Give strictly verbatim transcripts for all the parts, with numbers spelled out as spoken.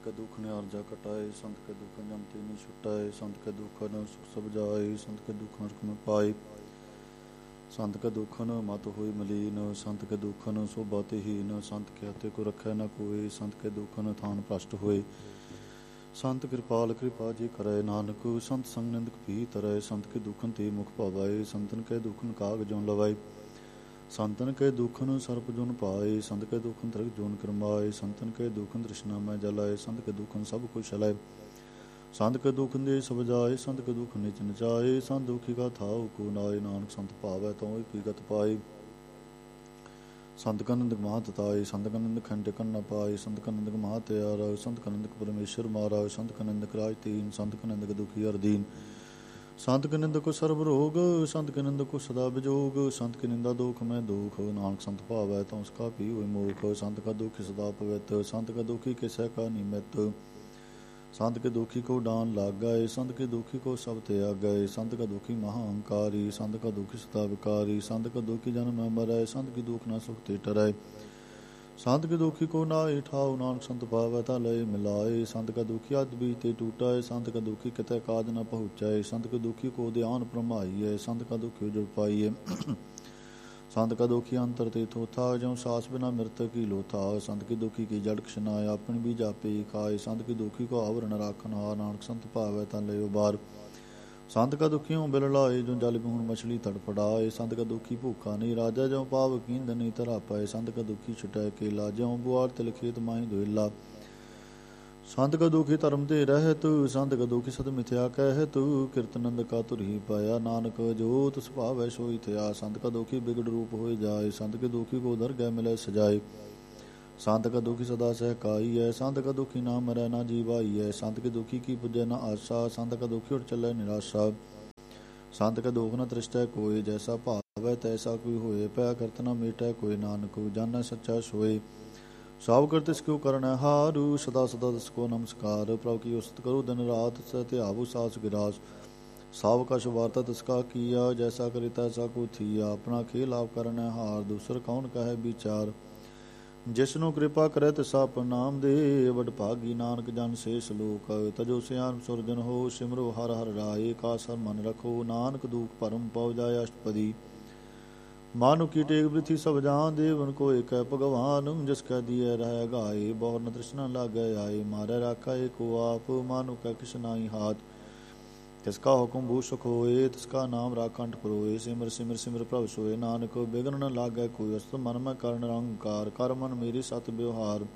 के दुख ने अर्जा कटाए, संत के दुख जमती नहीं छुटाए, संत के दुख न सुख सब जाए, संत के दुख नरक में पाए, संत के दुख न मत हुई मलीन, संत के दुख न सोबतहीन, संत के हते को रखे न कोई, संत के दुख न थान भ्रष्ट होए, संत कृपाल कृपा जी करे नानक, संत संग निंदक भी तरय, संत के दुखन ते मुख पावाए, संतन के दुखन काग जोन लवाए, संतन के दुखन सर्प जुन पाए, संत के दुखन त्रिक जोन करमाए, संतन के दुखन तृष्णा में जलाए, संत के दुखन सब कुछ चलाए, संत के दुख दे सब जाए, संत के दुख निच नचाए, संत दुखी का था को नाए, नानक संत पावै तो पीगत पाए, संत का नंदक महाताए, संत का नंदक खंड कर न पाए, संत का नंदक महात्यारा, संत का नंदक परमेश्वर मारा, संत का नंदक राज तीन, संत का नंदक दुखी अरदीन, संत के निंदक को सर्व रोग, संत के निंदक को सदा विजोग, संत की निंदा दुख में दुख, नानक संत पावै तो उसका पी हुए मुख, संत का दुख सदा पवित्र, संत का दुखी किसै का निमित्त, संत के दुखी को डान लाग गए, संत के दुखी को सब त्याग गए, संत का दुखी महाअहंकारी, संत का दुखी सदा विकारी, संत का दुखी जन्म में मरै, संत की दुख न सुख ते टरै, संत के दुखी को नाए ठाव, नानक संत पावै ता लय मिलाए, संत का दुखी अद बीते टूटाए, संत का दुखी कितै काज न पहुँचाए, संत के दुखी को ध्यान प्रमाइए, संत का दुखी जुड़ पाइए, संत का दुखी अंतर ते थोथा, ज्यों सास बिना मृतक की लोथा, संत की दुखी की जड़ क्षनाए, अपनी भी जापे खाए, संत की दुखी को आवरण राखन हार, नानक संत पावै ता लयो बार, संत का दुखियों बिल लाए, जो जल बिहुन मछली तड़फड़ाए, संत का दुखी भूखा नहीं राजा, ज्यों पाव कींद नहीं तरा पाए, संत का दुखी छुटै केला, ज्यों बुआर तिल खेत माही दुहेला, संत का दुखी धर्म ते रहत, संत का दुखी सद मिथ्या कहत, कीर्तनंद का तुरही पाया, नानक जो तुस भावै सोई थया, संत का दुखी बिगड़ रूप हो जाए, संत के दुखी को दर गै मिलै सजाए, संत का दुखी सदा सहकाई है, संत का दुखी ना मरै ना जीवाई है, संत के दुखी की पुजै न आशा, संत का दुखी उठ चलै निराशा, संत का दुख न तृष्टै कोई, जैसा भावै तैसा कोई होए, पै करत न मेटै कोई, नानक जानै सच्चा सोए, सब कर तिसको करण हारू, सदा सदा तिसको नमस्कार, प्रभु की उस्त करो दिन रात, सत्याभु सास गिरास, साव का शुभारता तिसका किया, जैसा करे तैसा को थिया, अपना खेल आप करण हार, दूसर कौन कहे विचार, जिसनु कृपा करे तिसा प्रणाम दे, बड़ भागी नानक जन से सलोक, तजो सियान सुरजन हो, सिमरो हर हर राय, का सर मन रखो, नानक दुख परम पव जाय अष्टपदी, मानु की टेक पृथ्वी सब जहां, देवन को एक है भगवान, जिसका दिए रह गाए, बहुत न तृष्णा लागे आए, मारे राखा एको आप, मानु का किस नाई हाथ, तिसका हुक्म भू सुख होए, तिसका नाम राखंठ परोए, सिमर सिमर सिमर प्रभु सोए, नानक बिघन न लागे कोई, अस्त मन में करण अहंकार, कर मन मेरी सत व्यवहार,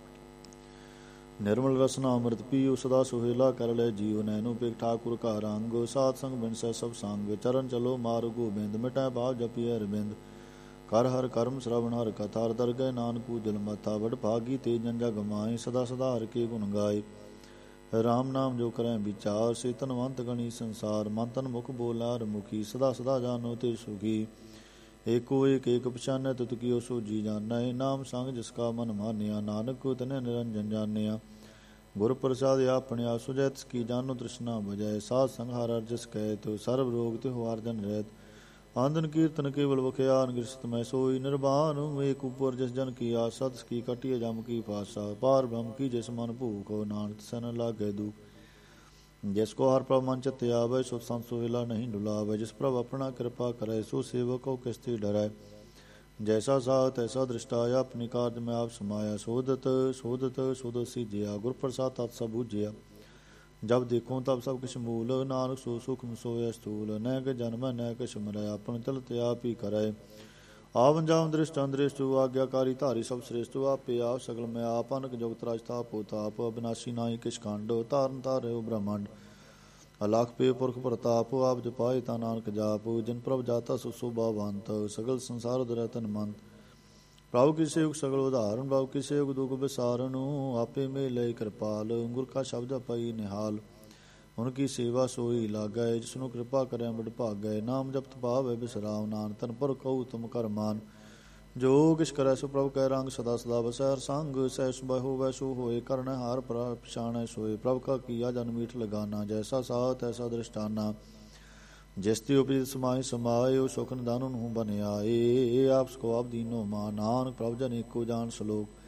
निर्मल रसना अमृत पियो, सदा सुहेला कर ले जीव, नैनो पेख ठाकुर का रंग, सात संग बिनसै सब संग, चरण चलो मार गोबिंद, मिटै भाव जपिय अरविंद, कर हर कर्म श्रवण हर कथा, दर गए नानक जल मथा, बड़ भागी ते जन जग माए, सदा सदा हर के गुण गाए, राम नाम जो करें विचार, से तनवंत गणी संसार, मन तन मुख बोला मुखी, सदा सदा जानो ते सुखी, एको एक एक पछानै तुत कियो सोजी जानै, नाम संग जिसका मन मानिया, नानक तने निरंजन जानिया, गुर प्रसाद आपने आप सुजै तिसकी जानो तृष्णा बुझै, साध संग हर हर जिस कहे तो सर्व रोग त्यों हारजन रहत, आंदन कीर्तन केवल बख्यान गृहस्थ में सोई, निर्वाण एक ऊपर जिस जन की आशा, तिसकी कटिय जम की पासा, पार ब्रह्म की जिस मन भूख हो, नानक तिसै न लागे दुख, जिसको हर प्रभ मन चित आवे, सो संत सोहेला नहीं डुलावे, जिस प्रभ अपना कृपा करे, सो सेवक को किसती डरै, जैसा साह तैसा दृष्टाया, अपनी कार्य में आप समाया, शोधत शोधत शोध सीजिया, गुर प्रसाद तत् सब बूझिया, जब देखो तब सब किछ मूल, नानक सो सूक्ष्म सोय स्थूल, न के जन्म न किछ मरै, अपन चलत आप ही करे, आवन जावन दृष्ट अंदृष्ट, आज्ञाकारी धारी सब श्रेष्ठ, आपे आप सकल में आप, अनक जुगत राज ताप ताप, अविनाशी नाहि किछ कांड, तारन तारे ब्रह्मांड, अलाख पे पुरख प्रताप, आप जपाए ता नानक जाप, जिन प्रभ जाता सो शोभावंत, सगल संसार धरतन मंत, प्रभु की सेवक सगल उदाहरण, प्रभु की सेवक दुख विसारण, आपे में लय कृपाल, गुर का शब्द पाई निहाल, उनकी सेवा सोई लागै, जिसनु कृपा करें बड़ भागै, नाम जपत पावै बिसराव, नान तन पर कहु तुम कर मान, जो किस करे सो प्रभु कह रंग, सदा सदा बसै हर संग, सह सुबह होवै सो होए, करण हार पछाणै सोए, प्रभु का किया जन मीठ लगाना, जैसा साह तैसा दृष्टाना, जिसती उपजित समाहि समाये, सुख निदान हूँ बन आए, आप सको आप दीनो मान, नानक प्रभु जन एको जान सलोक,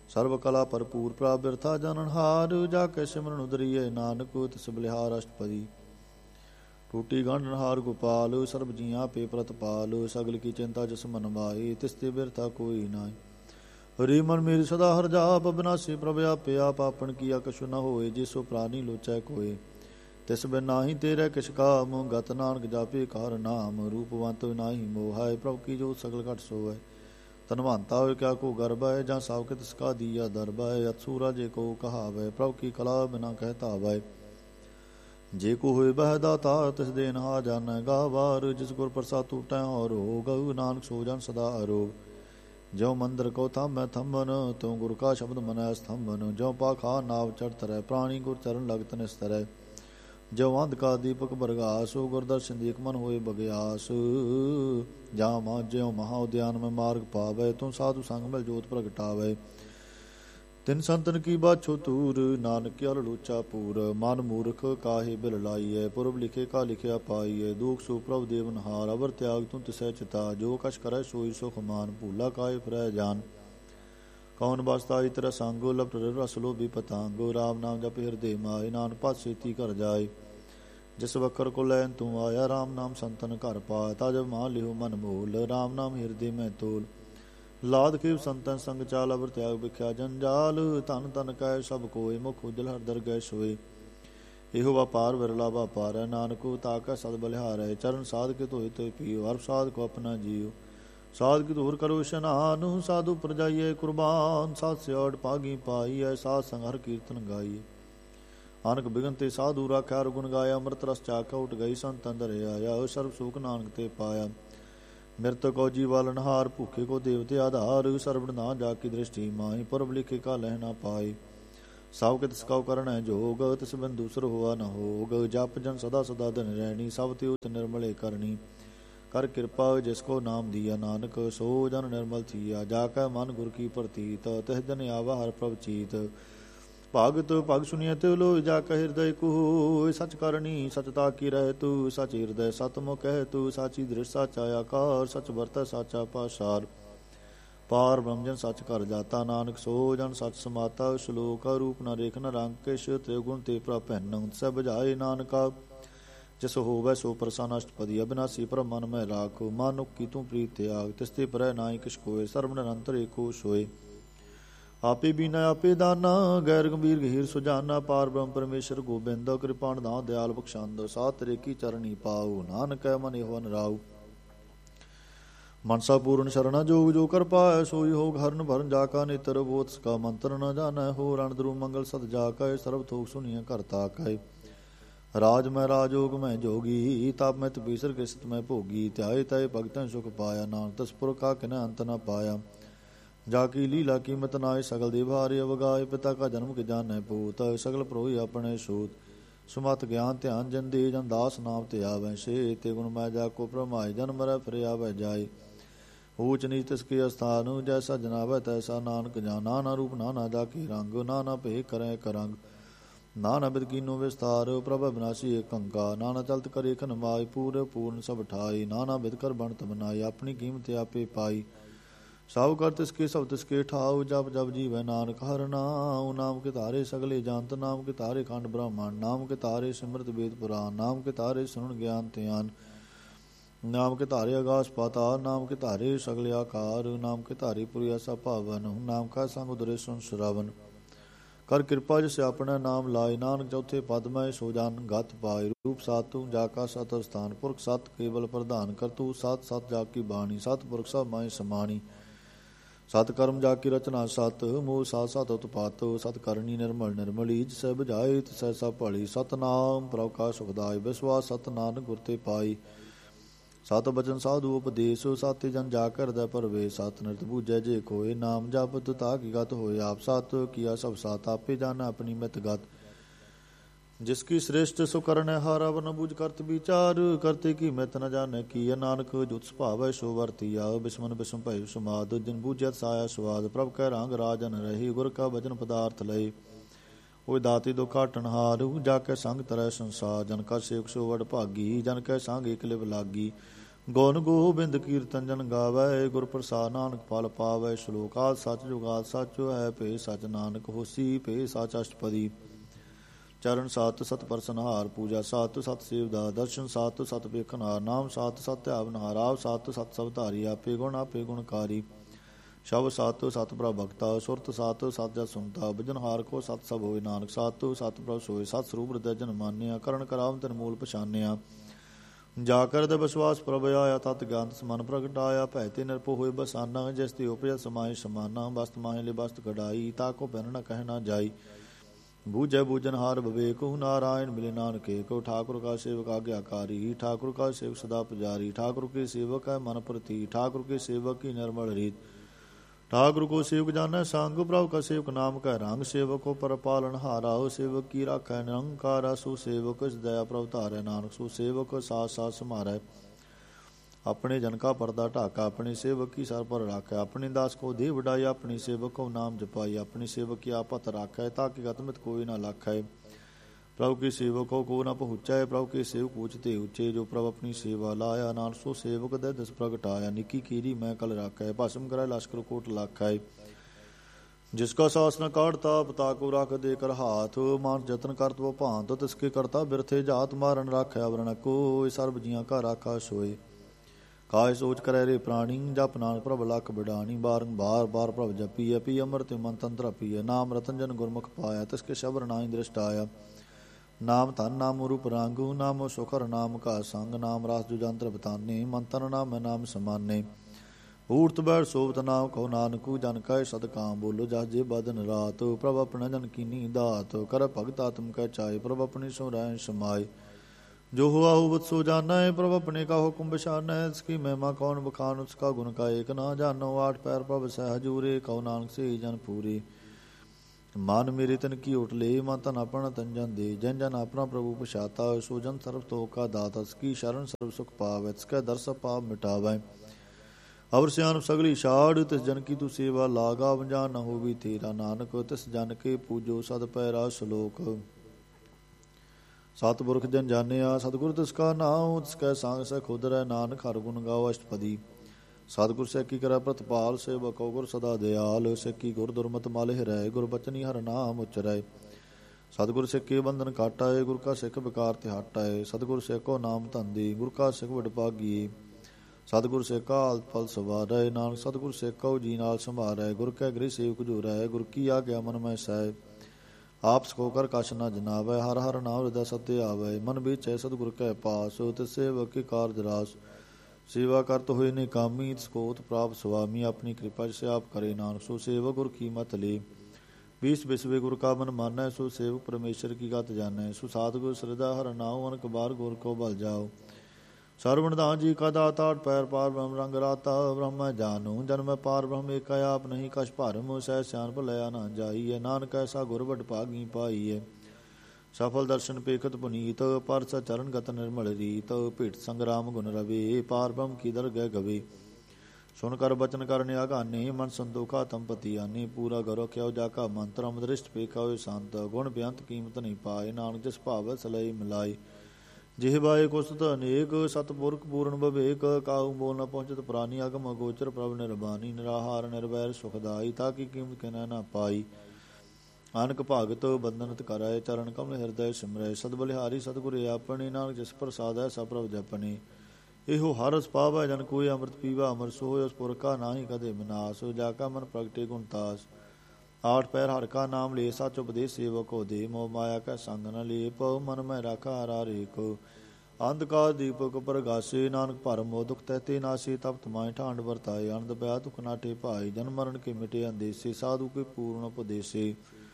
ਸਰਬ ਕਲਾ ਭਰਪੂਰ ਪ੍ਰਭ ਬਿਰਥਾ ਜਨਨਹਾਰ। ਜਾ ਕੇ ਸਿਮਰਨ ਉਦਰੀਏ ਨਾਨਕ ਤਿਸ ਬਲਿਹਾਰ ਅਸ਼ਟਪਦੀ। ਟੂਟੀ ਗੰਢਨਹਾਰ ਗੋਪਾਲ ਸਰਬ ਜੀਆਂ ਪੇ ਪ੍ਰਤਪਾਲ। ਸਗਲ ਕੀ ਚਿੰਤਾ ਜਿਸ ਮਨ ਮਾਏ ਤਿਸ ਤੇ ਬਿਰਥਾ ਕੋਈ ਨਾਏ। ਹਰੀ ਮਨ ਮੇਰੀ ਸਦਾ ਹਰ ਜਾਪ ਅਬਿਨਾਸੀ ਪ੍ਰਭ ਆਪੇ ਆਪ। ਆਪਨ ਕੀਆ ਕਛੁ ਨ ਹੋਏ ਜਿਸੋ ਪ੍ਰਾਨੀ ਲੋਚੈ ਕੋਏ। ਤਿਸ ਬਿਨ ਨਾਹੀ ਤੇਰੇ ਕਿਛ ਕਾਮ ਗਤ ਨਾਨਕ ਜਾਪੇ ਕਾਰ ਨਾਮ। ਰੂਪਵੰਤ ਨਾਹੀ ਮੋਹਾਏ ਪ੍ਰਭ ਕੀ ਜੋਤ ਸਗਲ ਘਟ ਸੋਵੈ। ਧਨਵੰਤਾ ਹੋਏ ਕਿਆ ਕੋ ਗਰਭ ਹੈ ਜਾਂ ਸਭ ਕੇ ਤਿਸ ਕਾ ਦੀਆ ਦਰਬ ਹੈ। ਅਤਸੂਰਾ ਜੇ ਕੋ ਕਹਾਵੈ ਪ੍ਰਭ ਕੀ ਕਲਾ ਬਿਨਾ ਕਹਿਤਾ ਵੈ। ਜੇ ਕੋ ਹੋਏ ਬਹਿ ਦਾਤਾ ਤਿਸ ਦੇ ਨਹਾ ਜਾਣੈ ਗਾਵਾਰ। ਜਿਸ ਗੁਰ ਪ੍ਰਸਾਦ ਟੂਟੈ ਔਰ ਰੋਗ ਨਾਨਕ ਸੋ ਜਨ ਸਦਾ ਅਰੋਗ। ਜਿਉ ਮੰਦਰ ਕੋ ਥੰਮੈ ਥੰਮਨ ਤਿਉ ਗੁਰ ਕਾ ਸ਼ਬਦ ਮਨੈ ਸਥੰਭਨ। ਜਿਉ ਪਾਖਾ ਨਾਵ ਚੜ੍ਹ ਤਰੈ ਪ੍ਰਾਣੀ ਗੁਰ ਚਰਨ ਲਗਤ ਨਿਸਤਰੈ। ਜਿਉ ਅੰਧ ਕਾ ਦੀਪਕ ਬਰਗਾਸ ਗੁਰ ਦਰਸ਼ਨ ਦੇਖ ਮਨ ਹੋਏ ਬਗਿਆਸ। ਜਾਂ ਮਾ ਜਿਉ ਮਹਾ ਉਦਿਆਨ ਮੈਂ ਮਾਰਗ ਪਾਵੈ ਤੂੰ ਸਾਧੂ ਸੰਗ ਮਿਲ ਜੋਤ ਪ੍ਰਗਟਾਵੈ। ਤਿਨ ਸੰਤਨ ਕੀ ਬਾਛੋ ਤੂਰ ਨਾਨਕ ਅਲ ਲੋਚਾ ਪੂਰ। ਮਨ ਮੂਰਖ ਕਾਹੇ ਬਿਲ ਲਾਈਐ ਪੁਰਬ ਲਿਖੇ ਕਾ ਲਿਖਿਆ ਪਾਈਐ। ਦੁਖ ਸੋ ਪ੍ਰਭ ਦੇਵਨਹਾਰ ਅਵਰ ਤਿਆਗ ਤੂੰ ਤਿਸੈ ਚਿਤਾ। ਜੋ ਕਛ ਕਰੈ ਸੋਈ ਸੁਖ ਮਾਨ ਭੂਲਾ ਕਾਹੇ ਫਿਰੈ ਜਾਨ। ਕੌਣ ਬਸਤਾ ਇਤਰ ਸੰਗੋ ਲਪਟ ਰਸ ਲੋਭੀ ਪਤੰਗੋ। ਰਾਮ ਨਾਮ ਜਪ ਹਿਰਦੇ ਮਾਏ ਨਾਨਕ ਪਤ ਛੇਤੀ ਘਰ ਜਾਏ। ਜਿਸ ਵਖਰ ਕੋ ਲੈਨ ਤੂੰ ਆਇਆ ਰਾਮ ਨਾਮ ਸੰਤਨ ਘਰ ਪਾਇਆ। ਤਾ ਜਬ ਮਾਨ ਲਿਓ ਮਨ ਮੋਲ ਰਾਮ ਨਾਮ ਹਿਰਦੇ ਮੈਂ ਤੋਲ। ਲਾਦ ਖੇਵ ਸੰਤਨ ਸੰਗ ਚਾਲ ਅਵਰ ਤਿਆਗ ਵਿਖਿਆ ਜੰਜਾਲ। ਧਨ ਧਨ ਕਹਿ ਸਭ ਕੋਏ ਮੁਖ ਉਜਲ ਹਰ ਦਰਗਹਿ ਸੋਏ। ਇਹੋ ਵਪਾਰ ਵਿਰਲਾ ਵਪਾਰੈ ਨਾਨਕੋ ਤਾਕੈ ਸਦ ਬਲਿਹਾਰੈ। ਚਰਨ ਸਾਧ ਕੇ ਧੋਏ ਤੇ ਪੀਓ ਹਰ ਸਾਧ ਕੋ ਆਪਣਾ ਜੀਓ। ਸਾਧ ਕੀ ਧੂਰ ਕਰੋ ਇਸ਼ਨਾਨ ਸਾਧੂ ਪਰ ਜਾਈਏ ਕੁਰਬਾਨ। ਸਾਧ ਸਿਆੜ ਭਾਗੀ ਪਾਈਐ ਸਾਧ ਸੰਗ ਹਰ ਕੀਰਤਨ ਗਾਈਏ। ਅਨਕ ਬਿਗਨ ਤੇ ਸਾਧੂ ਰਾਖਿਆ ਗੁਣ ਗਾਇਆ। ਅੰਮ੍ਰਿਤ ਰਸ ਚਾਖਾ ਉਠ ਗਈ ਸੰਤ ਅੰਦਰ ਆਇਆ। ਸਰਬ ਸੁਖ ਨਾਨਕ ਤੇ ਪਾਇਆ। ਮਿਰਤ ਕੋ ਜੀਵਾਲਨਹਾਰ ਭੂਖੇ ਕੋ ਦੇਵਤੇ ਆਧਾਰ। ਸਰਵਣ ਨਾ ਜਾ ਕੀ ਦ੍ਰਿਸ਼ਟੀ ਮਾਹੀ ਪੁਰਬ ਲਿਖੇ ਕਾ ਲਹਿ ਨਾ ਪਾਏ। ਸਭ ਕੇ ਤਿਸ ਕਉ ਕਰਣੈ ਜੋਗ ਤਿਸ ਬਿਨ ਦੂਸਰ ਹੋਆ ਨ ਹੋਗ। ਜਪ ਜਨ ਸਦਾ ਸਦਾ ਦਿਨ ਰਹਿਣੀ ਸਭ ਤੇ ਉਚ ਨਿਰਮਲੇ ਕਰਨੀ। ਕਰ ਕਿਰਪਾ ਜਿਸ ਕੋ ਨਾਮ ਦੀਆ ਨਾਨਕ ਸੋ ਜਨ ਨਿਰਮਲ ਥੀਆ। ਜਾ ਕੈ ਮਨ ਗੁਰ ਕੀ ਪ੍ਰਤੀਤ ਤਿਸ ਦਿਨ ਆਵਾ ਹਰ ਪ੍ਰਭ ਚੀਤ। ਭਗਤ ਭਗ ਸੁਣੀਐ ਤਿਉ ਲੋਇ ਜਾ ਕੈ ਹਿਰਦੈ ਕੋਇ। ਸਚ ਕਰਨੀ ਸਚ ਤਾ ਕੀ ਰਹਿ ਤੂ ਸਚ ਹਿਰਦੈ ਸਤ ਮੁ ਕਹਿ ਤੂ। ਸਾਚੀ ਦ੍ਰਿਸ਼ ਸਾਚਾ ਆਕਾਰ ਸਚ ਵਰਤੈ ਸਾਚਾ ਪਾਸ਼ਾਰ। ਪਾਰ ਬ੍ਰਹਮ ਜਨ ਸਚ ਕਰ ਜਾਤਾ ਨਾਨਕ ਸੋ ਜਨ ਸਚ ਸਮਾਤਾ। ਸ਼ਲੋਕ ਰੂਪ ਨ ਰੇਖ ਨ ਰੰਗ ਕਿਛ ਤ੍ਰਿਗੁਣ ਤੇ ਪ੍ਰਭ ਭੈਨੰ। ਸਭ ਬੁਝਾਏ ਨਾਨਕਾ ਜਿਸ ਹੋਵੈ ਸੋ ਪ੍ਰਸੰਨ ਅਸ਼ਟਪਦੀ। ਅਬਿਨਾਸੀ ਪ੍ਰਭ ਮਨ ਮੈਂ ਰਾਖੋ ਮਾਨੁਖ ਕੀ ਤੂੰ ਪ੍ਰੀਤ ਤਿਆਗ। ਤਿਸ ਤੇ ਪਰੈ ਨਾਹੀ ਕਿਛ ਕੋਇ ਸਰਬ ਨਿਰੰਤਰ ਏਕੋ ਸੋਇ। ਆਪੇ ਬੀਨਾ ਆਪੇ ਦਾਨਾ ਗੈਰ ਗੰਭੀਰ ਗਹੀਰ ਸੁਜਾਨਾ। ਪਾਰ ਬ੍ਰਹਮ ਪਰਮੇਸ਼ਰ ਗੋਬਿੰਦ ਕਿਰਪਾਨ ਦਾਨ ਦਿਆਲ ਬਖਸ਼ੰਦ। ਸਾਧ ਤੇਰੇ ਕੀ ਚਰਣੀ ਪਾਉ ਨਾਨਕ ਮਨ ਇਹੋ ਨਰਾਉ। ਮਨਸਾ ਪੂਰਨ ਸ਼ਰਣਾ ਜੋਗ ਜੋ ਕਰ ਪਾਇ ਸੋਈ ਹੋਗ ਹਰਨ ਭਰਨ ਜਾ ਕਾ ਨੇਤਰ। ਬੋਧਸ ਕਾ ਮੰਤਰ ਨ ਜਾਣੈ ਹੋ ਰਣਦਰੂ ਮੰਗਲ ਸਦ ਜਾ ਕੈ। ਸਰਬ ਥੋਕ ਸੁਨੀਐ ਘਰ ਤਾਕੈ। ਰਾਜ ਮੈਂ ਰਾਜੋਗ ਮੈਂ ਜੋਗੀ ਤਪ ਮੈਂ ਤਪੀਸਰ ਕੇ ਸਿਤ ਮੈਂ ਭੋਗੀ। ਧਿਆਏ ਤੈ ਭਗਤਨ ਸੁਖ ਪਾਇਆ ਨਾਨਕ ਤਸ ਪੁਰ ਕਾ ਕਿਨੈ ਅੰਤ ਨ ਪਾਇਆ। ਜਾ ਕੀ ਲੀਲਾ ਕੀਮਤ ਨਾਏ ਸਗਲ ਦੇ ਭਾਰੇ ਅਵਗਾਏ। ਪਿਤਾ ਕਾ ਜਨਮ ਕੇ ਜਾਣੈ ਪੂਤ ਸਗਲ ਪ੍ਰੋਹੀ ਆਪਣੇ ਸੂਤ। ਸੁਮਤ ਗਿਆਨ ਧਿਆਨ ਜਨ ਦੇ ਜਨ ਦਾਸ ਨਾਮ ਤੇ ਆਵੈ ਸੇ। ਤੇ ਗੁਣ ਮੈਂ ਜਾ ਕੋ ਭਰਮਾਏ ਜਨ ਮਰੈ ਫਿਰ ਆਵੈ ਜਾਏ। ਊਚ ਨੀਚ ਤਿਸ ਕੇ ਅਸਥਾਨ ਜੈਸਾ ਜਨਾਵੈ ਤੈਸਾ ਨਾਨਕ ਜਾਨਾ। ਨਾਨਾ ਰੂਪ ਨਾਨਾ ਜਾ ਕੀ ਰੰਗ ਨਾਨਾ ਭੇ ਕਰੈ ਕਰੰਗ। ਨਾਨਾ ਬਿਦ ਕੀਨੋ ਵਿਸਤਾਰ ਪ੍ਰਭ ਅਬਿਨਾਸੀ ਏਕ ਓੰਕਾਰ। ਨਾਨਾ ਚਲਤ ਕਰੇ ਖਨ ਮਾਈ ਪੂਰੇ ਪੂਰਨ ਸਭ ਠਾਈ। ਨਾਨਾ ਬਿਦ ਕਰ ਬਣਤ ਬਨਾਈ ਆਪਣੀ ਕੀਮਤ ਆਪੇ ਪਾਈ। ਸਭ ਕਰ ਤਿਸਕੇ ਸਭ ਤਿਸਕੇ ਠਾਉ ਜਪ ਜਪ ਜੀਵੈ ਨਾਨਕ ਹਰਿ ਨਾਉ। ਨਾਮ ਕੇ ਤਾਰੇ ਸਗਲੇ ਜਾਂਤ ਨਾਮ ਕੇ ਤਾਰੇ ਖੰਡ ਬ੍ਰਹਮਣ। ਨਾਮ ਕੇ ਤਾਰੇ ਸਿਮਰਤ ਵੇਦ ਪੁਰਾਨ ਨਾਮ ਕੇ ਤਾਰੇ ਸੁਣਨ ਗਿਆਨ ਧਿਆਨ। ਨਾਮ ਕੇ ਤਾਰੇ ਆਗਾਸ ਪਾਤਾਲ ਨਾਮ ਕੇ ਤਾਰੇ ਸਗਲੇ ਆਕਾਰ। ਨਾਮ ਕੇ ਤਾਰੇ ਪੁਰੀ ਐਸਾ ਭਾਵਨ ਨਾਮ ਕਾ ਸੰਗ ਉਦਰੇ ਸੁਨ ਸ਼ਰਾਵਨ। ਕਰ ਕਿਰਪਾ ਜਿਸ ਆਪਣਾ ਨਾਮ ਲਾਏ ਨਾਨਕ ਚੌਥੇ ਪਦ ਮੈਂ ਸੋ ਜਨ ਗਤ ਪਾਏ। ਰੂਪ ਸਾਤੂ ਜਾ ਕਾ ਸਤ ਅਸਥਾਨ ਪੁਰਖ ਸਤ ਕੇਵਲ ਪ੍ਰਧਾਨ ਕਰਤੂ। ਸਤ ਸਤ ਜਾ ਕੀ ਬਾਣੀ ਸਤ ਪੁਰਖ ਸਭ ਮਾਏ ਸਮਾਣੀ। ਸਤ ਕਰਮ ਜਾ ਕੀ ਰਚਨਾ ਸਤ ਮੂਲ ਸਾਤ ਸਤ ਉਤਪਾਤ। ਸਤ ਕਰਨੀ ਨਿਰਮਲ ਨਿਰਮਲੀ ਜਿਸੈ ਬੁਝਾਏ ਤਿਸੈ ਸਭ ਭਲੀ। ਸਤਨਾਮ ਪ੍ਰਭ ਕਾ ਸੁਖਦਾਇ ਵਿਸਵਾਸ ਸਤ ਨਾਨਕ ਗੁਰ ਤੇ ਪਾਈ। ਸਤ ਬਚਨ ਸਾਧੂ ਉਪਦੇਸ਼ ਸਾਤੇ ਜਨ ਜਾ ਕਰਦਾ ਪਰਵੇਸ਼। ਸਤ ਨਿਰਤ ਬੂਝੈ ਜੇ ਕੋਏ ਨਾਮ ਜਪਤ ਤਾ ਕੀ ਗਤ ਹੋਏ। ਆਪ ਸਤ ਕੀਆ ਸਭ ਸਤ ਆਪੇ ਜਾਣਾ ਆਪਣੀ ਮਿਤ ਗਤ। ਜਿਸ ਕੀ ਸ੍ਰੇਸ਼ਟ ਸੁ ਕਰਨੈ ਹਾਰ ਅਵਰ ਨ ਬੂਝ ਕਰਤ ਵਿਚਾਰ। ਕਰਤੇ ਕੀ ਮਿਤ ਨ ਜਾਣੈ ਕੀ ਨਾਨਕ ਜੁਤ ਸੁਭਾਵੈ ਸੋ ਵਰਤੀਆ। ਬਿਸਮਨ ਬਿਸਮ ਭੈ ਸਮਾਦ ਜਿਨ ਬੂਝਤ ਸਾਇਆ ਸਵਾਦ। ਪ੍ਰਭ ਕੈ ਰੰਗ ਰਾਜਨ ਰਹੀ ਗੁਰ ਕਾ ਬਚਨ ਪਦਾਰਥ ਲਏ। ਓਏ ਦਾਤੀ ਦੁਖ ਹਟਣ ਹਾਰੂ ਜਾ ਕੇ ਸੰਗ ਤਰੈ ਸੰਸਾਰ। ਜਨ ਕਾ ਸੇਵਕ ਸੋ ਵਡ ਭਾਗੀ ਜਨ ਕੈ ਸੰਗ ਏਕ ਲਿਵ ਲਾਗੀ। ਗੁਣ ਗੋਬਿੰਦ ਕੀਰਤਨ ਜਨ ਗਾਵੈ, ਗੁਰ ਪ੍ਰਸਾਦ ਨਾਨਕ ਫਲ ਪਾਵੈ। ਸ਼ਲੋਕਾਦ ਸੱਚ ਜੁਗਾਦ ਸੱਚ ਹੈ, ਭੇ ਸੱਚ ਨਾਨਕ ਹੋਸੀ, ਭੇ ਸੱਚ ਅਸ਼ਟਪਦੀ। ਚਰਨ ਸਤ ਸਤ ਪਰਸਨਹਾਰ, ਪੂਜਾ ਸਤ ਸਤ ਸੇਵਦਾ, ਦਰਸ਼ਨ ਸਤ ਸਤ ਵੇਖਨਹਾਰ, ਨਾਮ ਸਤ ਸਤ ਧਿਆਵਨਹਾਰ, ਆਪ ਸਤ ਸਤ ਸਭ ਧਾਰੀ, ਆਪੇ ਗੁਣ ਆਪੇ ਗੁਣਕਾਰੀ। ਸ਼ਬਦ ਸਤ ਸਤ ਪ੍ਰਭ ਭਗਤਾ, ਸੁਰਤ ਸਤ ਸਤ ਜਸ ਸੁਨਤਾ, ਬਜਨਹਾਰ ਕੋ ਸਤ ਸਭ ਹੋਏ। ਨਾਨਕ ਸਤ ਸਤ ਪ੍ਰਭ ਸੋਏ, ਸਤ ਸਰੂਪ ਹਿਰਦੈ ਜਨ ਮਾਨਿਆ, ਕਰਨ ਕਰਾਵਨ ਤਨ ਮੂਲ ਪਛਾਨਿਆ। ਜਾ ਕਰ ਦੇ ਵਿਸ਼ਵਾਸ ਪ੍ਰਭ ਆਇਆ, ਤਤ ਗਿਆਨ ਸਮਨ ਪ੍ਰਗਟਾਇਆ। ਭੈ ਤੇ ਨਿਰਭਉ ਹੋਏ ਬਸਾਨਾ, ਜਿਸ ਤੇ ਉਪਜੈ ਸਮਾਏ ਸਮਾਨਾ। ਬਸਤ ਮਾਹੇ ਲਿ ਬਸਤ ਕਢਾਈ, ਤਾ ਕੋ ਪਹਿਨ ਨ ਕਹਿ ਨਾ ਜਾਈ। ਬੂਝੈ ਬੂਝਨਹਾਰ ਵਿਵੇਕੁ, ਨਾਰਾਇਣ ਮਿਲੇ ਨਾਨਕ ਏਕੁ। ਠਾकुर का सेवक आज्ञाकारी, ठाकुर का सेवक सदा पुजारी। ठाकुर के सेवक है मन प्रति, ठाकुर के सेवक की निर्मल रीत। ठाकुर को सेवक जानै संग, प्रभु का सेवक नाम कह रंग। सेवक को पर पालन हारा, सेवक की राखै निरंकारा। सो सेवक दया प्रभु धारै, नानक सो सेवक साथ साथ समारै। अपने जन का पर्दा ढाका, अपने सेवक की सर पर राखै। अपने दास को देह बढ़ाई, अपने सेवक को नाम जपाई। अपने सेवक की आपत राखै, ताकि गतमित कोई न लाखै। प्रभु के सेवकों को न पहुँचै, प्रभु के सेवक ऊँचते ऊँचे। जो प्रभु अपनी सेवा लाया, नानक सो सेवक दे दस प्रगटाया। निकी कीरी मैं कल राखै, भस्म करै लश्कर कोट लाखै। जिसका सास न काटता, पता को राख देकर हाथ। मान जतन करत वो भांत, तिसके करता बिरथे जात। मारन राखै आवरण को, सर्ब जियां का राखा सोए। ਕਾਇ ਸੋਚ ਕਰੈ ਰੇ ਪ੍ਰਾਣੀ, ਜਪ ਨਾਨਕ ਪ੍ਰਭ ਲਖ ਬਿਡਾਣੀ। ਬਾਰੰਬਾਰ ਬਾਰ ਪ੍ਰਭ ਜਪੀਐ, ਪੀ ਅੰਮ੍ਰਿਤ ਮਨ ਤੰਤਰ ਪੀਐ। ਨਾਮ ਰਤਨ ਜਨ ਗੁਰਮੁਖ ਪਾਇਆ, ਤਿਸਕੇ ਸ਼ਬਰ ਨਾਹੀ ਦ੍ਰਿਸ਼ਟ ਆਇਆ। ਨਾਮ ਧਨ ਨਾਮ ਰੂਪ ਰੰਗੂ, ਨਾਮੋ ਸੁਖਰ ਨਾਮ ਕਾ ਸੰਗ। ਨਾਮ ਰਾਸ ਜੁਜੰਤਰ ਬਤਾਨੇ, ਮਨ ਤਨ ਨਾਮ ਨਾਮ ਸਮਾਨੇ। ਊਰਤ ਬੈਠ ਸੋਭਤ ਨਾਮ ਕਹੋ ਨਾਨਕੂ, ਜਨ ਕੈ ਸਦਕਾਮ ਬੋਲੋ ਜਸ ਜੇ ਬਦਨ ਰਾਤ। ਪ੍ਰਭ ਆਪਣਾ ਜਨ ਕੀਨੀ ਦਾਤ, ਕਰ ਭਗਤ ਆਤਮ ਕੈ ਚਾਏ। ਪ੍ਰਭ ਆਪਣੀ ਸੋ ਰਹਿ ਸਮਾਏ। जो हुआ हो बत सो जाना है, प्रभ अपने का हुक्म बशाना है। इसकी महिमा कौन बखान, उसका गुण का एक ना जानो। आठ पैर प्रभ सह हजूरे, कहो नानक से जन पूरे। मन मेरे तन की उठ ले, मन तन अपना तन जन दे। जन जन अपना प्रभु पछाता, सो जन सर्व तो का दाता। इसकी शरण सर्व सुख पावै, इसका दर्श पाप मिटावै। अवर सियान सगली छाड़, तिस जन की तू सेवा लागा। जान न हो भी तेरा नानक, तिस जन के पूजो सद पैरा सलोक। सतपुरख जन जानिया, सतगुर तिसका नाम। तिसकै संग सै खुद रह, नानक हर गुण गाओ अष्टपदी। सतगुर सैकी करै प्रतिपाल, सेवक गुर सदा दयाल। सैकी गुर दुर्मत मल हिरै, गुर बचनी हर नाम उचरै। सतगुर सिक्के बंधन काटाए, गुर का सिख विकार ते हटाए। सतगुर सिखो नाम धंदे, गुर का सिख वडभागिए। सतगुर सिखा आलत फल सवारै, नानक सतगुर सिखो जी नाल संभारै। गुर कै गृह सेवक जो रह, गुर की आज्ञा मन मैं सह। आप ਸਕੋ ਕਰ ਕਛ ਨ ਜਨਾਵੈ, ਹਰ ਹਰ ਨਾਮ ਹਿਰਦੈ ਸਤਿ ਆਵੈ। ਮਨ ਵਿਚੈ ਸਤਿਗੁਰ ਕੈ ਪਾਸ, ਤਿਸ ਸੇਵਕ ਕੀ ਕਾਰਜ ਰਾਸ। ਸੇਵਾ ਕਰਤ ਹੋਏ ਨੇ ਕਾਮੀ, ਤਿਸ ਕੋਤ ਪ੍ਰਾਪ ਸੁਆਮੀ। ਆਪਣੀ ਕਿਰਪਾ ਜਿਸ ਆਪ ਕਰੇ, ਨਾਨਕ ਸੋ ਸੇਵਕ ਗੁਰ ਕੀ ਮਤ ਲੇ। बीस बिस्वे गुर का मन मानै, सो सेवक परमेश्वर की गत जानै। सो साधगुर श्रद्धा हर नाउ, अनक बार गुर को बल जाओ। सर्वनिधान जी का दाता, पैर पार ब्रह्म रंग राता। ब्रह्म जानु जन्म पार ब्रह्म एक, आप नहीं कछ भरम। सह सियान भलया न जाइए, नानक ऐसा गुर बड भागी पाइए। सफल दर्शन पेखत पुनीत, पर चरण गत निर्मल रीत। भेट संग्राम गुण रवे, पार ब्रह्म की दरगह गवे। सुन कर बचन करने आगाने, मन संतोखा तंपति आने। पूरा करो क्यों जाका मंत्र, अमदृष्ट पेखा हुए शांत। गुण बेअंत कीमत नहीं पाए, नानक जिस भाव सलई मिलाए। जिहबाए कुसत अनेक, सतपुरख पूर्ण विवेक। काहू बोल न पहुँचत प्राणी, अगम अगोचर प्रभ निर्बानी। निराहार निर्वैर सुखदाई, ताकि कीमत के न पाई। आनक भागत बंधनत कराए, चरण कमल हृदय सिमरै। सद बलिहारी सतगुर आपने, नानक जिस प्रसाद है सब प्रभ जपने। ਇਹੋ ਹਰ ਰਸ ਪਾਵੈ ਜਨ ਕੋਈ, ਅੰਮ੍ਰਿਤ ਪੀਵਾ ਅਮਰ ਸੋਇ। ਉਸ ਪੁਰ ਕਾ ਨਾਹੀ ਕਦੇ ਵਿਨਾਸ਼, ਜਾ ਕਾ ਮਨ ਪ੍ਰਗਟੇ ਗੁਣ ਤਾਸ। ਆਠ ਪੈਰ ਹਰ ਕਾ ਨਾਮ ਲੈ, ਸਚ ਉਪਦੇਸ਼ ਸੇਵਕ ਕੋ ਦੇ। ਮੋਹ ਮਾਇਆ ਕੈ ਸੰਗ ਨ ਲੇਪ, ਮਨ ਮੈਂ ਰਾਖਾ ਹਰਾ ਰੇਕ। ਅੰਧਕਾਰ ਦੀਪਕ ਪ੍ਰਗਾਸੇ, ਨਾਨਕ ਭਰਮ ਮੋਹ ਦੁਖ ਤਹਿਤੇ ਨਾਸੇ। ਤਪਤ ਮਾਇ ਠਾਂਡ ਵਰਤਾਏ, ਅਨੰਦ ਬਿਆ ਦੁਖ ਨਾਟੇ ਭਾਏ। ਜਨ ਮਰਨ ਕੇ ਮਿਟੇ ਅੰਦੇਸੇ, ਸਾਧੂ ਕੇ ਪੂਰਨ ਉਪਦੇਸੇ।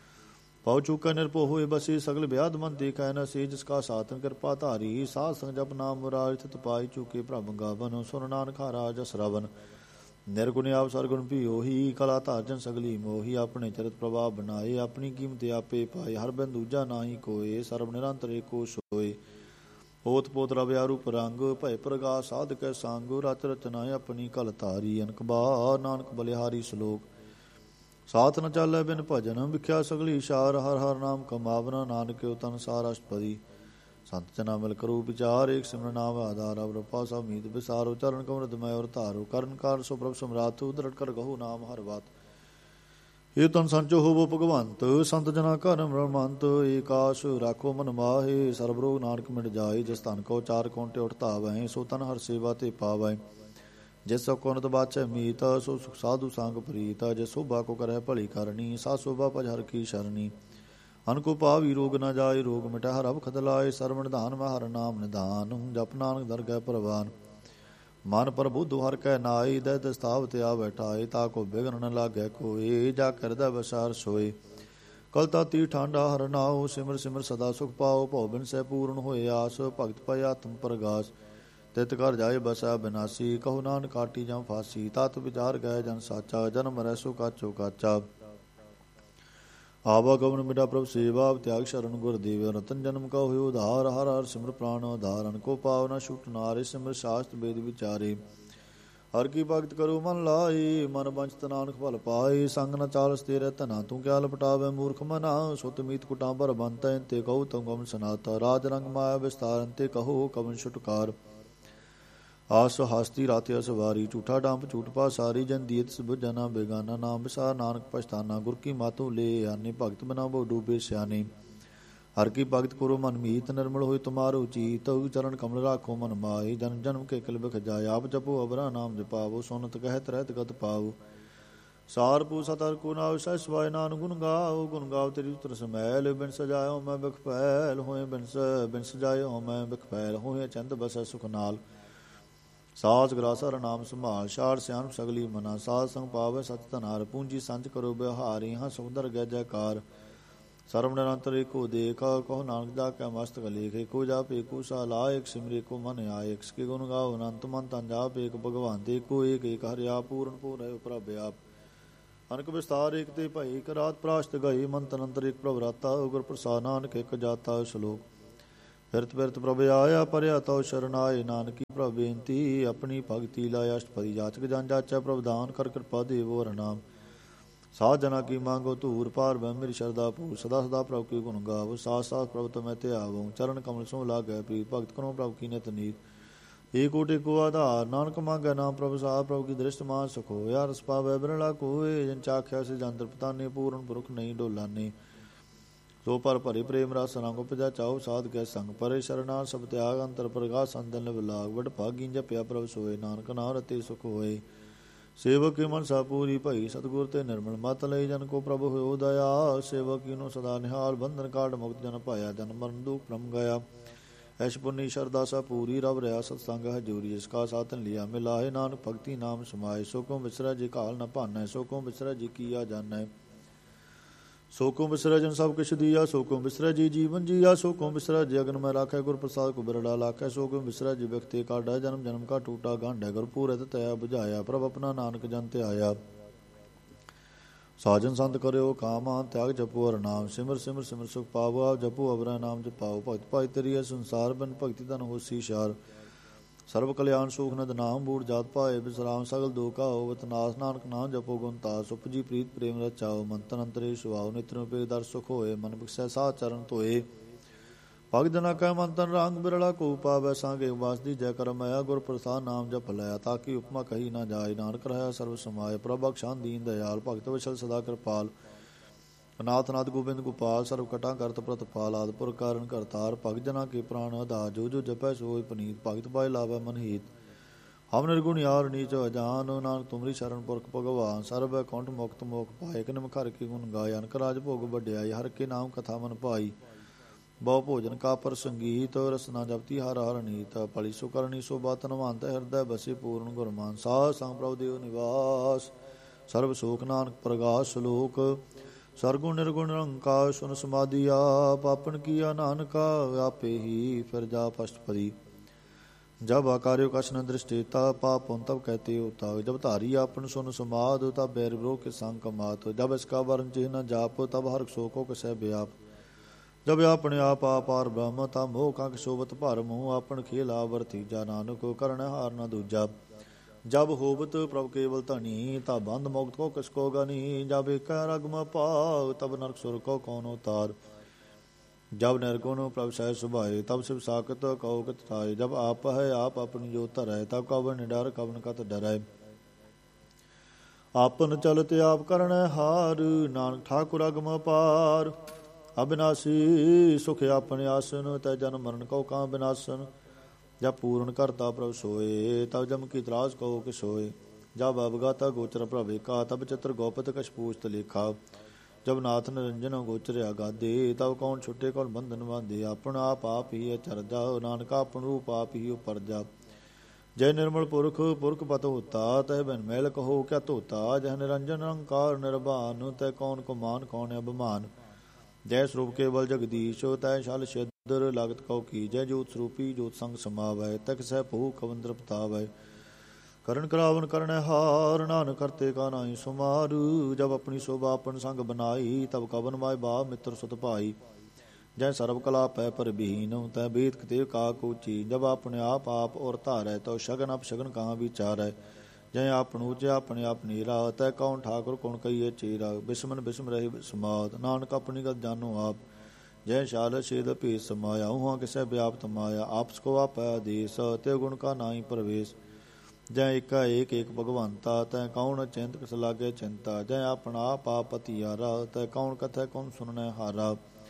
पौ चूका निरपो होए बसे, सगल ब्याद मन देखा न से। जिसका सातन कृपा धारी, साध संग जप नाम मुरारी। तित पाई चूके प्रभ गावन, सुन नानक हारा जस रावण। निर्गुण आप सरगुण भी ओही, कला धारजन सगली मोही। अपने चरित प्रभाव बनाए, अपनी कीमत आपे पाए। हर बिन दूजा नाही कोय, सर्व निरंतर एको सोए। ओत पोत रवि रूप रंग, भय प्रगास साध कै संग। रच रचना अपनी कल धारी, अनक बार नानक बलिहारी सलोक। साथ न चालै बिन भजन, विख्या सगली इशार। हर हर नाम कमावना, नानक तन सार अष्टपदी। संत जना मिल करो विचार एक सिमरन नाम आधार अब रपा सब मीत विसारो चरण कमरत मैं और तारो करण कार सो प्रभ सम्राट उदरट कर गहु नाम हर बात ਇਹ ਤਨ ਸੰਚੋ ਹੋਵੋ ਭਗਵੰਤ ਸੰਤ ਜਨਾ ਘਰ ਬ੍ਰਹਮੰਤ ਏਕਾਸ਼ ਰਾਖੋ ਮਨ ਮਾਹੇ ਸਰਬ ਰੋਗ ਨਾਨਕ ਮਿਟ ਜਾਏ ਜਿਸ ਧਨ ਕੋ ਚਾਰ ਕੋਂਟੇ ਉਠਤਾਵੈ ਸੋ ਤਨ ਹਰ ਸੇਵਾ ਤੇ ਪਾਵੈ ਜਿਸ ਸੋ ਕੋਨਤ ਬਾਚੈ ਮੀਤ ਸੋ ਸੁਖ ਸਾਧੂ ਸੰਗ ਪ੍ਰੀਤ ਜਿਸ ਸੋਭਾ ਕੋ ਕਰੈ ਭਲੀ ਕਰਨੀ ਸਾ ਸੋਭਾ ਭਜ ਹਰ ਕੀ ਸ਼ਰਨੀ ਅਨ ਕੋ ਪਾਵੀ ਰੋਗ ਨ ਜਾਏ ਰੋਗ ਮਿਟੈ ਹਰ ਅਬ ਖਦ ਲਾਏ ਸਰਵ ਨਿਧਾਨ ਮੈਂ ਹਰ ਨਾਮ ਨਿਧਾਨ ਜਪ ਨਾਨਕ ਦਰਗਹਿ ਪ੍ਰਵਾਨ ਮਨ ਪ੍ਰਭੂ ਦੁਹਰ ਕੈ ਨਾਈ ਦੈ ਦਸਤਾਵ ਤੇ ਆ ਬੈਠਾਏ ਤਾ ਕੋ ਬਿਗਨ ਨ ਲਾਗੈ ਕੋਏ ਜਾ ਕਰਦਾ ਬਸਾਰ ਸੋਏ ਕਲ ਤਾਤੀ ਠਾਂਡਾ ਹਰ ਨਾਉ ਸਿਮਰ ਸਿਮਰ ਸਦਾ ਸੁਖ ਪਾਓ ਭਉ ਬਿਨ ਸਹਿ ਪੂਰਨ ਹੋਏ ਆਸ ਭਗਤ ਪਇ ਆਤਮ ਪ੍ਰਗਾਸ ਤਿਤ ਕਰ ਜਾਏ ਬਸਾ ਬਿਨਾਸੀ ਕਹੋ ਨਾਨਕ ਕਾਟੀ ਜਾਂ ਫਾਸੀ ਤਤ ਵਿਚਾਰ ਗਏ ਜਨ ਸਾਚਾ ਜਨਮ ਰਹਿ ਸੋ ਕਾਚੋ ਕਾਚਾ ਆਵਾ ਗਵਨ ਮਿਟਾ ਪ੍ਰਭ ਸੇਵਾ ਤਿਆਗ ਸ਼ਰਨ ਗੁਰ ਦੇਵ ਰਤਨ ਜਨਮ ਕਾ ਹੋਇ ਉਧਾਰ ਹਰ ਹਰ ਸਿਮਰ ਪ੍ਰਾਨ ਉਧਾਰਨ ਕੋ ਪਾਵਨਾ ਛੁਟ ਨਾਰੇ ਸਿਮਰ ਸ਼ਾਸਤ ਵੇਦ ਵਿਚਾਰੇ ਹਰ ਕੀ ਭਗਤ ਕਰੋ ਮਨ ਲਾਏ ਮਨ ਬੰਚਤ ਨਾਨਕ ਭਲ ਪਾਏ ਸੰਗ ਨ ਚਾਲਸ ਤੇਰੇ ਧਨਾ ਤੂੰ ਕਿਆ ਲਪਟਾਵੇ ਮੂਰਖ ਮਨਾ ਸੁਤ ਮੀਤ ਕੁਟਾਂ ਪਰ ਬੰਤੈ ਤੇ ਕਹੋ ਤਮ ਗਮ ਸਨਾਤਾ ਰਾਜ ਰੰਗ ਮਾਇਆ ਵਿਸਤਾਰਨ ਤੇ ਕਹੋ ਕਵਨ ਛੁਟਕਾਰ ਆਸ ਹਸਤੀ ਰਾਤਿ ਅਸਵਾਰੀ ਝੂਠਾ ਡੰਪ ਝੂਠ ਪਾ ਸਾਰੀ ਜਨ ਦੀਤ ਸਭ ਜਨਾ ਬੇਗਾਨਾ ਨਾਮ ਵਿਸਾਰ ਨਾਨਕ ਪਛਤਾਨਾ ਗੁਰ ਕੀ ਮਾਤੋਂ ਲੈ ਆਨੇ ਭਗਤ ਬਨਾ ਬੋ ਡੂਬੇ ਸਿਆਨੇ ਹਰ ਕੀ ਭਗਤ ਕਰੋ ਮਨ ਮੀਤ ਨਿਰਮਲ ਹੋਏ ਤੁਮਾਰੋ ਚੀਤ ਚਰਨ ਕਮਲ ਰਾਖੋ ਮਨ ਮਾਏ ਜਨ ਜਨਮ ਕੇ ਕਿਲ ਬਿਖ ਜਾਏ ਆਪ ਜਪੋ ਅਬਰਾ ਨਾਮ ਜਪਾਵੋ ਸੁਨਤ ਕਹਿਤ ਰਹਿਤ ਗਤ ਪਾਵੋ ਸਾਰ ਪੂ ਸਤਰ ਕੋ ਨਾਉ ਸੈ ਸਵਾਇ ਨਾਨ ਗੁਣ ਗਾਓ ਗੁਣ ਗਾਓ ਤੇਰੀ ਉਤਰ ਸਮੈਲ ਬਿਨ ਸਜਾਇਓ ਮੈਂ ਬਿਖ ਪੈਲ ਹੋਏ ਬਿਨ ਸ ਬਿਨ ਸਜਾਇਓ ਮੈਂ ਬਿਖ ਪੈਲ ਹੋਏ ਚੰਦ ਬਸੈ ਸੁਖ ਨਾਲ ਸਾਸ ਗਰਾਸਰ ਨਾਮ ਸੰਭਾਲ ਸ਼ਾਰ ਸਿਆਨ ਸਗਲੀ ਮਨਾ ਸਾਧ ਸੰਗ ਪਾਵੇ ਸਤ ਧਨਾਰ ਪੂੰਜੀ ਸੰਚ ਕਰੋ ਬਿਹਾਰੀ ਹਾਂ ਸੁੰਦਰ ਗੈ ਜੈਕਾਰ ਸਰਵ ਨਿਰੰਤਰ ਏਕੋ ਦੇਖਾ ਕਹੋ ਨਾਨਕ ਦਾ ਕੈ ਮਸਤਕ ਲੇਖ ਏਕੋ ਜਾਪ ਏਕੋ ਸਾ ਲਾ ਏਕ ਸਿਮਰੇ ਕੋ ਮਨ ਆਏ ਏਕ ਸਕੇ ਗੁਣ ਗਾਓ ਅਨੰਤ ਮਨ ਤਨ ਜਾਪ ਏਕ ਭਗਵਾਨ ਦੇ ਕੋ ਏਕ ਏਕ ਹਰਿ ਆਪ ਪੂਰਨ ਪੂਰ ਹੈ ਪ੍ਰਭ ਆਪ ਅਨਕ ਵਿਸਤਾਰ ਏਕ ਤੇ ਭਾਈ ਇੱਕ ਰਾਤ ਪ੍ਰਾਸ਼ਤ ਗਏ ਮੰਤ ਅੰਤਰ ਏਕ ਪ੍ਰਭ ਰਾਤਾ ਗੁਰ ਪ੍ਰਸਾਦ ਨਾਨਕ ਇੱਕ ਜਾਤਾ ਸ਼ਲੋਕ ਫਿਰਤ ਫਿਰਤ ਪ੍ਰਭ ਆਇਆ ਪਰਿਆ ਤਉ ਸ਼ਰਨ ਆਏ ਨਾਨਕੀ ਪ੍ਰਭ ਬੇਨਤੀ ਆਪਣੀ ਭਗਤੀ ਲਾਇ ਅਸ਼ਟਪਦੀ ਜਾਚਕ ਜਨ ਜਾਚੈ ਪ੍ਰਭ ਦਾਨ ਕਰ ਕਿਰਪਾ ਦੇਵੋ ਹਰ ਨਾਮ ਸਾਧ ਜਨਾ ਕੀ ਮੰਗੋ ਧੂਰ ਪਾਰ ਬਹਿ ਮੇਰੀ ਸ਼ਰਦਾ ਪੂਰ ਸਦਾ ਸਦਾ ਪ੍ਰਭ ਕੀ ਗੁਣ ਗਾਵੋ ਸਾਥ ਸਾਥ ਪ੍ਰਭ ਤਮੈ ਤੇ ਆਵੋ ਚਰਨ ਕਮਲ ਸੋ ਲਾਗੈ ਪ੍ਰੀਤ ਭਗਤ ਕਰੋ ਪ੍ਰਭ ਕੀ ਨਿਤ ਨੀਤ ਏਕ ਓਟੇ ਕੋ ਆਧਾਰ ਨਾਨਕ ਮੰਗੈ ਨਾਮ ਪ੍ਰਭ ਸਾਹ ਪ੍ਰਭ ਕੀ ਦ੍ਰਿਸ਼ਟ ਮਾਨ ਸੁਖ ਹੋਇਆ ਰਸ ਪਾਵੈ ਬਿਰਲਾ ਕੋਏ ਜਨ ਚਾਖਿਆ ਸੇ ਜੰਤਰ ਪਤਾਨੇ ਪੂਰਨ ਪੁਰਖ ਨਹੀਂ ਡੋਲਾਨੇ ਸੋ ਪਰ ਭਰੇ ਪ੍ਰੇਮ ਰਸ ਰੰਗ ਉਪਜਾ ਚਾਓ ਸਾਧ ਕੈ ਸੰਗ ਪਰੇ ਸ਼ਰਨਾਰ ਸਭ ਤਿਆਗ ਅੰਤਰ ਪ੍ਰਗਾਸ ਸੰਦਨ ਵਿਲਾਗ ਵਡ ਭਾਗੀ ਜਪਿਆ ਪ੍ਰਭ ਸੋਏ ਨਾਨਕ ਨਾਮ ਰਤੇ ਸੁਖ ਹੋਏ ਸੇਵਕ ਕੀ ਮਨ ਸਾ ਪੂਰੀ ਭਈ ਸਤਿਗੁਰ ਤੇ ਨਿਰਮਲ ਮਤ ਲਈ ਜਨ ਕੋ ਪ੍ਰਭ ਹੋਇ ਦਇਆ ਸੇਵਕ ਨੂੰ ਸਦਾ ਨਿਹਾਲ ਬੰਧਨ ਕਾਟ ਮੁਕਤ ਜਨ ਪਾਇਆ ਜਨ ਮਰਨ ਦੁਖ ਭ੍ਰਮ ਗਿਆ ਐਸ਼ ਪੁੰਨੀ ਸ਼ਰਦਾ ਸਾ ਪੂਰੀ ਰਬ ਰਿਆ ਸਤ ਸੰਗ ਹਜੂਰੀ ਇਸ ਕਾ ਸਾਧਨ ਲਿਆ ਮਿਲਾਏ ਨਾਨਕ ਭਗਤੀ ਨਾਮ ਸਮਾਏ ਸੋ ਕੋ ਵਿਸਰੈ ਜੀ ਕਾਲ ਨ ਭਾਨੈ ਸੋ ਕੋ ਵਿਸਰੈ ਜੀ ਕੀਆ ਜਾਣੈ ਸੋ ਕੋ ਵਿਸਰੈ ਜਨ ਸਭ ਕਿਛ ਦੀਆ ਸੋ ਕੋ ਵਿਸਰੈ ਜੀ ਜੀਵਨ ਜੀਆ ਸੋ ਕੋ ਵਿਸਰੈ ਜੀ ਅਗਨ ਮੈਂ ਰਾਖੈ ਗੁਰ ਪ੍ਰਸਾਦ ਕੋ ਬਿਰੜਾ ਲਾਖੈ ਸੋ ਕੋ ਵਿਸਰੈ ਜੀ ਵਿਖਤੇ ਕਾਢਾ ਜਨਮ ਜਨਮ ਕਾ ਟੂਟਾ ਗਾਂਢੈ ਗੁਰ ਪੂਰਤ ਤੈ ਬੁਝਾਇਆ ਪ੍ਰਭ ਆਪਣਾ ਨਾਨਕ ਜਨ ਤੇ ਆਇਆ ਸਾਜਨ ਸੰਤ ਕਰਿਓ ਕਾਮਾ ਤਿਆਗ ਜਪੋ ਹਰ ਨਾਮ ਸਿਮਰ ਸਿਮਰ ਸਿਮਰ ਸੁਖ ਪਾਵੋ ਆਪ ਜਪੋ ਅਬਰਾ ਨਾਮ ਜਪਾਓ ਭਗਤ ਭਾਈ ਤੇਰੀ ਸੰਸਾਰ ਬਨ ਭਗਤੀ ਧਨ ਹੋਸੀ ਸ਼ਾਰ ਸਰਵ ਕਲਿਆਣ ਸੁਖ ਨਦ ਨਾਮ ਬੂੜ ਜਾਤ ਪਾਏ ਬਿਸਰਾਮ ਸਗਲ ਦੋਖਾ ਹੋਵਤ ਨਾਸ ਨਾਨਕ ਨਾਮ ਜਪੋ ਗੁਣ ਤਾਸ ਉਪਜੀ ਪ੍ਰੀਤ ਪ੍ਰੇਮ ਰਚਾਓ ਮੰਤਨ ਅੰਤਰੇ ਸੁਆਓ ਨਿਤਰ ਪੇ ਦਰ ਸੁਖ ਹੋਏ ਮਨ ਬਖਸ਼ੈ ਸਾਹ ਚਰਨ ਧੋਏ ਭਗਤ ਜਨਾ ਕੈ ਮੰਤਨ ਰੰਗ ਬਿਰਲਾ ਕੋ ਪਾਵੈ ਸੰਗੇ ਵਾਸਦੀ ਜੈ ਕਰ ਮਾਇਆ ਗੁਰ ਪ੍ਰਸਾਦ ਨਾਮ ਜਪ ਲਿਆ ਤਾਂ ਕਿ ਉਪਮਾ ਕਹੀ ਨਾ ਜਾਏ ਨਾਨਕ ਰਹਾ ਸਰਵ ਸਮਾਏ ਪ੍ਰਭ ਬਖਸ਼ਾਂ ਦੀਨ ਦਇਆਲ ਭਗਤ ਵਿਸ਼ਲ ਸਦਾ ਕਿਰਪਾਲ ਅਨਾਥ ਨਾਥ ਗੋਬਿੰਦ ਗੋਪਾਲ ਸਰਵ ਕਟਾਂ ਕਰਤ ਪ੍ਰਤਪਾਲ ਆਦਪੁਰ ਕਾਰਨ ਕਰਤਾਰ ਭਗਤ ਜਨਾ ਕੇ ਪ੍ਰਾਣ ਅਧਾਰ ਜੋ ਜੋ ਜਪੈ ਸੋਇ ਪਨੀਤ ਭਗਤ ਪਾਇ ਲਾਭੈ ਮਨਹੀਤ ਹਮ ਨਿਰਗੁਣ ਯਾਰ ਨੀਚ ਅਜਾਨ ਨਾਨਕ ਤੁਮਰੀ ਸ਼ਰਨ ਪੁਰਖ ਭਗਵਾਨ ਸਰਬ ਕੰਠ ਮੁਕਤ ਮੋਖ ਪਾਏ ਕਿਨਮ ਘਰ ਕੀ ਗੁਣ ਗਾਏ ਅਨਕ ਰਾਜ ਭੋਗ ਵੱਡਿਆਈ ਹਰ ਕੇ ਨਾਮ ਕਥਾ ਮਨ ਭਾਈ ਬਹੁ ਭੋਜਨ ਕਾ ਪਰ ਸੰਗੀਤ ਰਸਨਾ ਜਪਤੀ ਹਰ ਹਰ ਨੀਤ ਪਲੀ ਸੋ ਕਰਨੀ ਸੋ ਬਾਤ ਨਵੰਤ ਹਿਰਦੈ ਬਸੇ ਪੂਰਨ ਗੁਰਮਾਨ ਸਾਧ ਸੰਗ ਪ੍ਰਭ ਦੇਵ ਨਿਵਾਸ ਸਰਬ ਸੋਖ ਨਾਨਕ ਪ੍ਰਗਾਸ ਸ਼ਲੋਕ ਸਰਗੁਣ ਨਿਰਗੁਣ ਨਿਰੰਕਾਰ ਸੁਨ ਸਮਾਧੀ ਆਪ ਆਪਨ ਕੀਆ ਨਾਨਕਾ ਆਪੇ ਹੀ ਫਿਰ ਜਾ ਪਸ਼ਟਪਦੀ ਜਬ ਆਕਾਰਿਓ ਕਛ ਨ ਦ੍ਰਿਸ਼ਟੇਤਾ ਪਾਪ ਪੁਨ ਤਬ ਕਹਤੇ ਹੋਤਾ ਜਬ ਧਾਰੀ ਆਪਨ ਸੁਨ ਸਮਾਧ ਤਬ ਬੈਰ ਵਿਰੋਹ ਕੇ ਸੰਗ ਕਮਾਤ ਜਬ ਇਸਕਾ ਵਰਨ ਚਿਹ ਨ ਜਾਪ ਤਬ ਹਰ ਸੋਕੋ ਕਸੈ ਬਿਆਪ ਜਬ ਆਪਣੇ ਆਪ ਆਪਾਰ ਬ੍ਰਹਮ ਤਾ ਮੋਹ ਕੰਕ ਸ਼ੋਭਤ ਭਰ ਮੂੰਹ ਆਪਨ ਖੇਲਾ ਵਰਤੀਜਾ ਨਾਨਕ ਕਰਨ ਹਾਰ ਨ ਦੂਜਾ ਜਬ ਹੋਵਤ ਪ੍ਰਭ ਕੇਵਲ ਧਨੀ ਤਾ ਬੰਧ ਮੁਕਤ ਕੋ ਕਿਸ ਕੋ ਗਨੀ ਜਬ ਏਕ ਰਗਮ ਪਾਉ ਤਬ ਨਰਕ ਸੁਰ ਕੋ ਕੌਨ ਉਤਾਰ जब निर्गुण प्रभ सह सुभाए तब शिव साकत कहो कत थाए। जब आप है आप अपनी जो धरै तब कवन निडर कवन कत डरै। आपन चलत आप करण हार नानक ठाकुर अगम पार। अविनाशी सुख आपन आसन तै जन्म मरण कहो कां विनाशन। जब पूर्ण करता प्रभ सोए तब जम की त्रास कहो कि सोए। जब अवगाता गोचर प्रभेका तब चित्र गोपत कछ पूछत लेखा। जब नाथ निरंजन गोचर अगाधे तब कौन छुटे कौन बंधन बांधे। अपन आप आप ही चरजा नानका अपन रूप आप ही उपरजा। जय निर्मल पुरख पुरख पत होता तह बिन मैल कहो क्या धोता। जय निरंजन अहंकार निर्वाण तह कौन को मान कौन अभिमान। जय स्वरूप केवल जगदीश तय शल छिद्र लागत कौ की। जय जोत स्वरूपी जोत संग समावै तक सह भू कवंद्र पतावै। करण करावन करण हार नानक करते का नाई सुमार। जब अपनी शोभा अपन संग बनाई तब कवन माय बा मित्र सुत भाई। जय सर्व कला पै पर बीन तै बेद कते का कोची। जब अपने आप आप और धारै तो शगन अप शगन कहाँ विचारै। जय आपन ऊचे अपने आप नीरा तै कौन ठाकुर कौन कहिए चेरा। बिस्मन बिस्म रहे समात नानक अपनी गत जानो आप। जय शाल छेद भेद समाया उहाँ किसै व्याप्त माया। आपस को आप आदेश ते गुण का नाई प्रवेश। जय एका एक एक भगवंता तै कौन चिंत किस लागे चिंता। जय अपना आप आप पतियारा तै कौन कथै कौन सुनने हारा।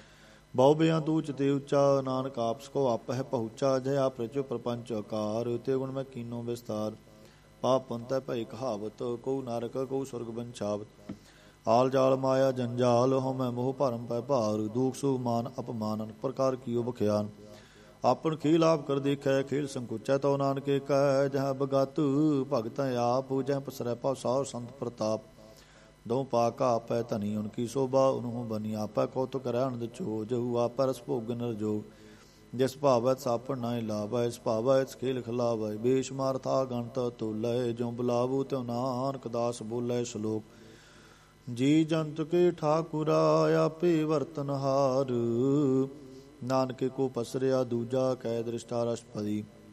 बहु बिया तूच ते उच्चा नानक आपस को आप है पहुँचा। जय आप रचो प्रपंच आकार ते गुण में कीनो विस्तार। पाप पंत भय कहावत को नरक को स्वर्ग बंछावत। आल जाल माया जंजाल हो मैं मोह भरम पै भार। दुख सुख मान अपमान अनेक प्रकार कियो बख्यान। आपन खेल आप कर देखै खेल संकुचै तो नानके कह। जह बगत भगत आप जह पसरै पाव सार संत प्रताप। दो पाक आपै धनी उनकी शोभा उन्हों बनी। आपै कौतुक करै अनंद चो जहु आपै रस भोग नरजोग। जिस भावै सापन नाई लावै इस भावै इस खेल खिलावै। बेशुमार था गणत तोलै जो बुलावो त्यों नानक दास बोलै श्लोक। जी जंत के ठाकुरा आपे वर्तनहार। नानके को पसरिया दूजा कै दृष्टा रसपदी।